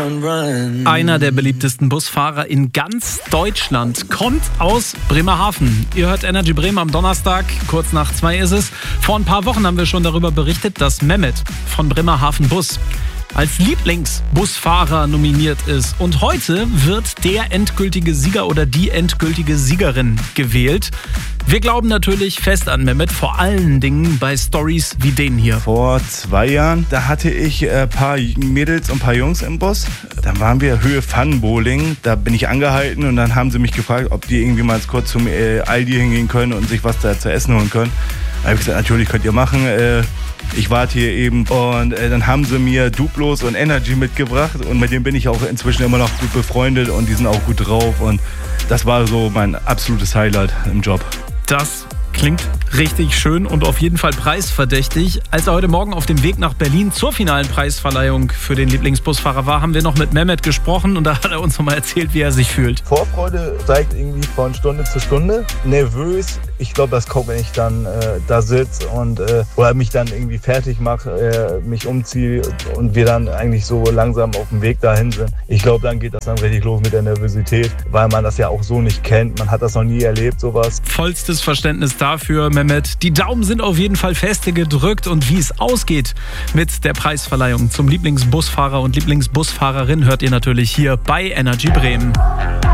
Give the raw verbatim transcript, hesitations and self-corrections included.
Einer der beliebtesten Busfahrer in ganz Deutschland kommt aus Bremerhaven. Ihr hört Energy Bremen am Donnerstag, kurz nach zwei ist es. Vor ein paar Wochen haben wir schon darüber berichtet, dass Mehmet von Bremerhaven Bus als Lieblingsbusfahrer nominiert ist. Und heute wird der endgültige Sieger oder die endgültige Siegerin gewählt. Wir glauben natürlich fest an Mehmet, vor allen Dingen bei Stories wie denen hier. Vor zwei Jahren, da hatte ich ein paar Mädels und ein paar Jungs im Bus. Dann waren wir Höhe Fun Bowling. Da bin ich angehalten und dann haben sie mich gefragt, ob die irgendwie mal kurz zum äh, Aldi hingehen können und sich was da zu essen holen können. Da habe ich gesagt, natürlich könnt ihr machen. Äh, ich warte hier eben. Und äh, dann haben sie mir Duplos und Energy mitgebracht. Und mit denen bin ich auch inzwischen immer noch gut befreundet und die sind auch gut drauf. Und das war so mein absolutes Highlight im Job. Das klingt richtig schön und auf jeden Fall preisverdächtig. Als er heute Morgen auf dem Weg nach Berlin zur finalen Preisverleihung für den Lieblingsbusfahrer war, haben wir noch mit Mehmet gesprochen und da hat er uns nochmal erzählt, wie er sich fühlt. Vorfreude steigt irgendwie von Stunde zu Stunde. Nervös, ich glaube, das kommt, wenn ich dann äh, da sitze und äh, oder mich dann irgendwie fertig mache, äh, mich umziehe und wir dann eigentlich so langsam auf dem Weg dahin sind. Ich glaube, dann geht das dann richtig los mit der Nervosität, weil man das ja auch so nicht kennt. Man hat das noch nie erlebt, sowas. Vollstes Verständnis dafür, Mehmet. Die Daumen sind auf jeden Fall feste gedrückt und wie es ausgeht mit der Preisverleihung zum Lieblingsbusfahrer und Lieblingsbusfahrerin hört ihr natürlich hier bei Energy Bremen.